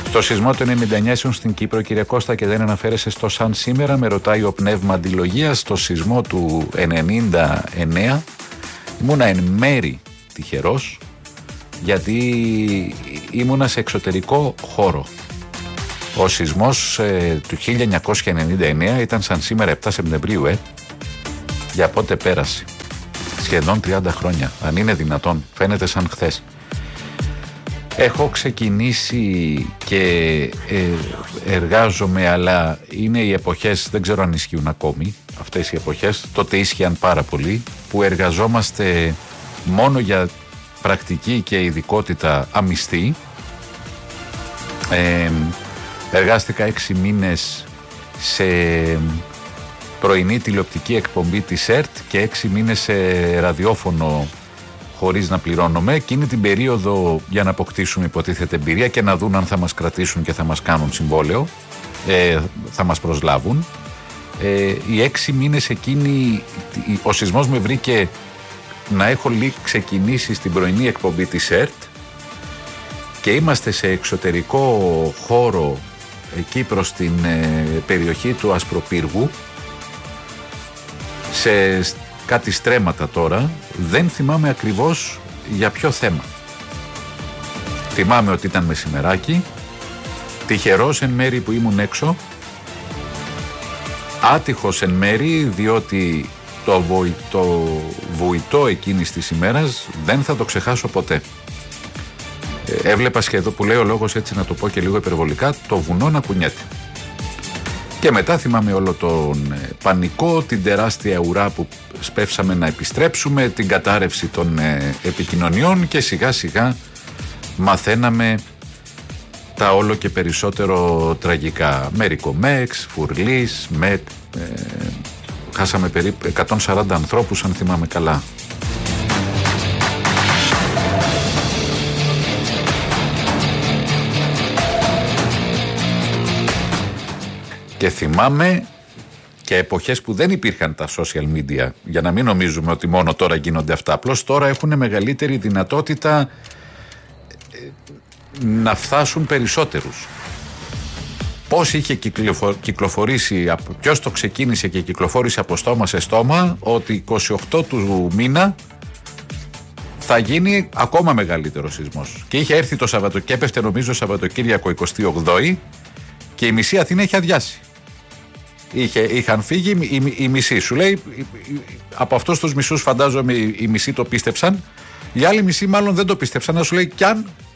Στο σεισμό του 99 ήσουν στην Κύπρο, κύριε Κώστα, και δεν αναφέρεσαι στο σαν σήμερα, με ρωτάει ο πνεύμα αντιλογίας. Στο σεισμό του 99 ήμουνα εν μέρη τυχερός, γιατί ήμουνα σε εξωτερικό χώρο. Ο σεισμός του 1999 ήταν σαν σήμερα 7 Σεπτεμβρίου, για πότε πέρασε? Σχεδόν 30 χρόνια, αν είναι δυνατόν, φαίνεται σαν χθες. Έχω ξεκινήσει και εργάζομαι, αλλά είναι οι εποχές, δεν ξέρω αν ισχύουν ακόμη αυτές οι εποχές, τότε ίσχυαν πάρα πολύ, που εργαζόμαστε μόνο για πρακτική και ειδικότητα αμυστή. Εργάστηκα 6 μήνες σε πρωινή τηλεοπτική εκπομπή της ΕΡΤ και 6 μήνες σε ραδιόφωνο χωρίς να πληρώνομαι. Εκείνη την περίοδο, για να αποκτήσουμε υποτίθεται εμπειρία και να δουν αν θα μας κρατήσουν και θα μας κάνουν συμβόλαιο, θα μας προσλάβουν. Οι 6 μήνες εκείνη, ο σεισμός με βρήκε να έχω ξεκινήσει στην πρωινή εκπομπή της ΕΡΤ και είμαστε σε εξωτερικό χώρο εκεί προς την περιοχή του Ασπροπύργου, σε κάτι στρέμματα τώρα, δεν θυμάμαι ακριβώς για ποιο θέμα. Θυμάμαι ότι ήταν μεσημεράκι, τυχερός εν μέρη που ήμουν έξω, άτυχος εν μέρη διότι το βουητό εκείνης της ημέρας δεν θα το ξεχάσω ποτέ. Έβλεπα σχεδόν, που λέει ο λόγος έτσι να το πω και λίγο υπερβολικά, το βουνό να κουνιέται. Και μετά θυμάμαι όλο τον πανικό, την τεράστια ουρά που σπεύσαμε να επιστρέψουμε, την κατάρρευση των επικοινωνιών και σιγά σιγά μαθαίναμε τα όλο και περισσότερο τραγικά. Μέρικομέξ, Φουρλής, ΜΕΚ, χάσαμε περίπου 140 ανθρώπους αν θυμάμαι καλά. Και θυμάμαι και εποχές που δεν υπήρχαν τα social media, για να μην νομίζουμε ότι μόνο τώρα γίνονται αυτά. Απλώς τώρα έχουν μεγαλύτερη δυνατότητα να φτάσουν περισσότερους. Πώς είχε κυκλοφορήσει, ποιος το ξεκίνησε και κυκλοφόρησε από στόμα σε στόμα, ότι 28 του μήνα θα γίνει ακόμα μεγαλύτερο σεισμός. Και είχε έρθει το Σαββατοκύριακο, έπεφτε νομίζω Σαββατοκύριακο 28η και η μισή Αθήνα είχε αδειάσει. Είχαν φύγει οι μισοί. Σου λέει, από αυτούς τους μισούς φαντάζομαι οι μισοί το πίστεψαν, οι άλλοι μισοί μάλλον δεν το πίστεψαν. Να σου λέει, κι αν